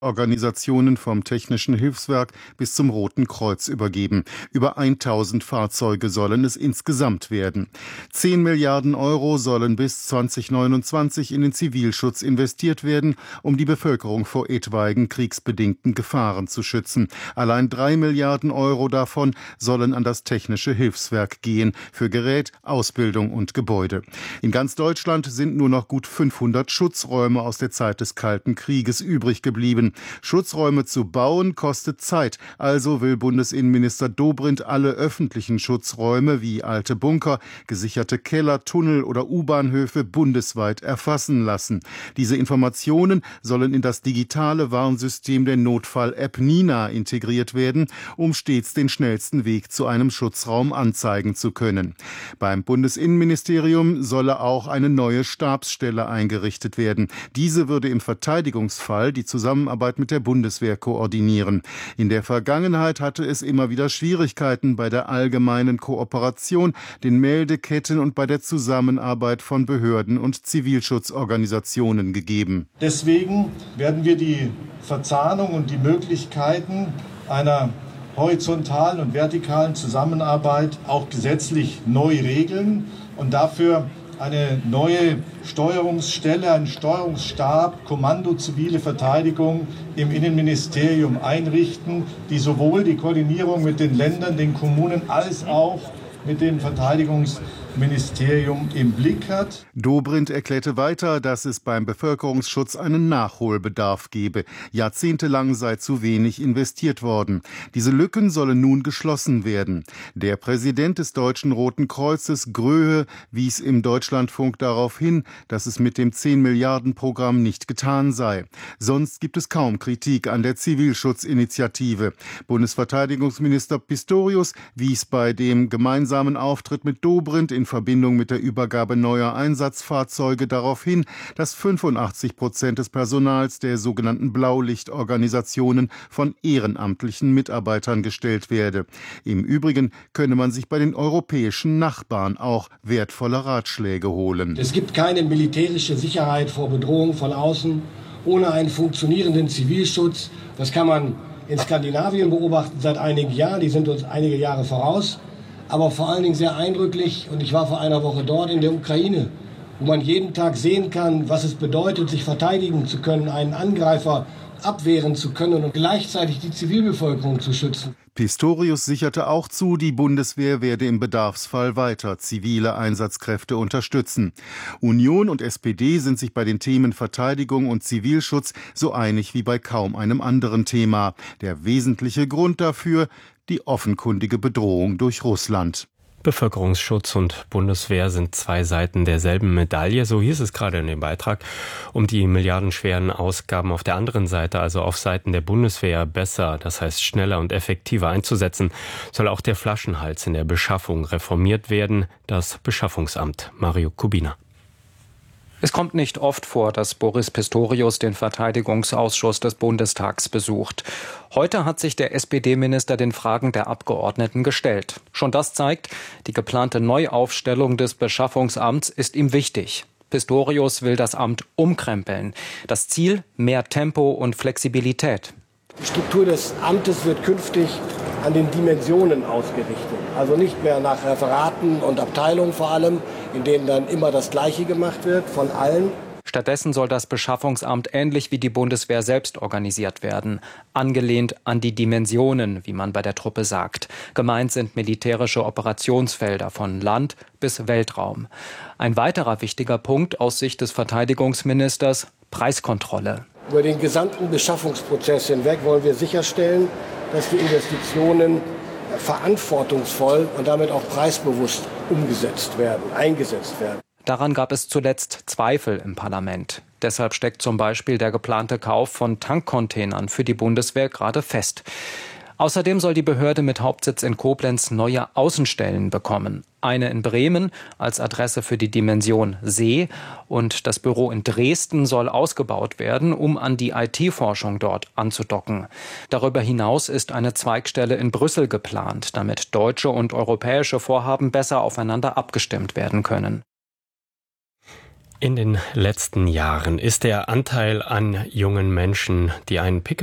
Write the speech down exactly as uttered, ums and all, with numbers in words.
Organisationen vom Technischen Hilfswerk bis zum Roten Kreuz übergeben. Über tausend Fahrzeuge sollen es insgesamt werden. zehn Milliarden Euro sollen bis zweitausendneunundzwanzig in den Zivilschutz investiert werden, um die Bevölkerung vor etwaigen kriegsbedingten Gefahren zu schützen. Allein drei Milliarden Euro davon sollen an das Technische Hilfswerk gehen, für Gerät, Ausbildung und Gebäude. In ganz Deutschland sind nur noch gut fünfhundert Schutzräume aus der Zeit des Kalten Krieges übrig geblieben. Schutzräume zu bauen kostet Zeit, also will Bundesinnenminister Dobrindt alle öffentlichen Schutzräume wie alte Bunker, gesicherte Keller, Tunnel oder U-Bahnhöfe bundesweit erfassen lassen. Diese Informationen sollen in das digitale Warnsystem der Notfall-App Nina integriert werden, um stets den schnellsten Weg zu einem Schutzraum anzeigen zu können. Beim Bundesinnenministerium solle auch eine neue Stabsstelle eingerichtet werden. Diese würde im Verteidigungsfall die Zusammenarbeit mit der Bundeswehr koordinieren. In der Vergangenheit hatte es immer wieder Schwierigkeiten bei der allgemeinen Kooperation, den Meldeketten und bei der Zusammenarbeit von Behörden und Zivilschutzorganisationen gegeben. Deswegen werden wir die Verzahnung und die Möglichkeiten einer horizontalen und vertikalen Zusammenarbeit auch gesetzlich neu regeln und dafür eine neue Steuerungsstelle, einen Steuerungsstab, Kommando zivile Verteidigung im Innenministerium einrichten, die sowohl die Koordinierung mit den Ländern, den Kommunen als auch mit dem Verteidigungsministerium im Blick hat. Dobrindt erklärte weiter, dass es beim Bevölkerungsschutz einen Nachholbedarf gebe. Jahrzehntelang sei zu wenig investiert worden. Diese Lücken sollen nun geschlossen werden. Der Präsident des Deutschen Roten Kreuzes, Gröhe, wies im Deutschlandfunk darauf hin, dass es mit dem zehn Milliarden Programm nicht getan sei. Sonst gibt es kaum Kritik an der Zivilschutzinitiative. Bundesverteidigungsminister Pistorius wies bei dem gemeinsamen Auftritt mit Dobrindt in Verbindung mit der Übergabe neuer Einsatzfahrzeuge darauf hin, dass fünfundachtzig Prozent des Personals der sogenannten Blaulichtorganisationen von ehrenamtlichen Mitarbeitern gestellt werde. Im Übrigen könne man sich bei den europäischen Nachbarn auch wertvolle Ratschläge holen. Es gibt keine militärische Sicherheit vor Bedrohung von außen ohne einen funktionierenden Zivilschutz. Das kann man in Skandinavien beobachten seit einigen Jahren. Die sind uns einige Jahre voraus. Aber vor allen Dingen sehr eindrücklich, und ich war vor einer Woche dort in der Ukraine, wo man jeden Tag sehen kann, was es bedeutet, sich verteidigen zu können, einen Angreifer abwehren zu können und gleichzeitig die Zivilbevölkerung zu schützen. Pistorius sicherte auch zu, die Bundeswehr werde im Bedarfsfall weiter zivile Einsatzkräfte unterstützen. Union und S P D sind sich bei den Themen Verteidigung und Zivilschutz so einig wie bei kaum einem anderen Thema. Der wesentliche Grund dafür: die offenkundige Bedrohung durch Russland. Bevölkerungsschutz und Bundeswehr sind zwei Seiten derselben Medaille, so hieß es gerade in dem Beitrag. Um die milliardenschweren Ausgaben auf der anderen Seite, also auf Seiten der Bundeswehr, besser, das heißt schneller und effektiver einzusetzen, soll auch der Flaschenhals in der Beschaffung reformiert werden, das Beschaffungsamt. Mario Kubina. Es kommt nicht oft vor, dass Boris Pistorius den Verteidigungsausschuss des Bundestags besucht. Heute hat sich der S P D-Minister den Fragen der Abgeordneten gestellt. Schon das zeigt, die geplante Neuaufstellung des Beschaffungsamts ist ihm wichtig. Pistorius will das Amt umkrempeln. Das Ziel: mehr Tempo und Flexibilität. Die Struktur des Amtes wird künftig an den Dimensionen ausgerichtet. Also nicht mehr nach Referaten und Abteilungen vor allem, in denen dann immer das Gleiche gemacht wird von allen. Stattdessen soll das Beschaffungsamt ähnlich wie die Bundeswehr selbst organisiert werden. Angelehnt an die Dimensionen, wie man bei der Truppe sagt. Gemeint sind militärische Operationsfelder von Land bis Weltraum. Ein weiterer wichtiger Punkt aus Sicht des Verteidigungsministers: Preiskontrolle. Über den gesamten Beschaffungsprozess hinweg wollen wir sicherstellen, dass die Investitionen verantwortungsvoll und damit auch preisbewusst umgesetzt werden, eingesetzt werden. Daran gab es zuletzt Zweifel im Parlament. Deshalb steckt zum Beispiel der geplante Kauf von Tankcontainern für die Bundeswehr gerade fest. Außerdem soll die Behörde mit Hauptsitz in Koblenz neue Außenstellen bekommen. Eine in Bremen als Adresse für die Dimension See, und das Büro in Dresden soll ausgebaut werden, um an die I T-Forschung dort anzudocken. Darüber hinaus ist eine Zweigstelle in Brüssel geplant, damit deutsche und europäische Vorhaben besser aufeinander abgestimmt werden können. In den letzten Jahren ist der Anteil an jungen Menschen, die einen Pkw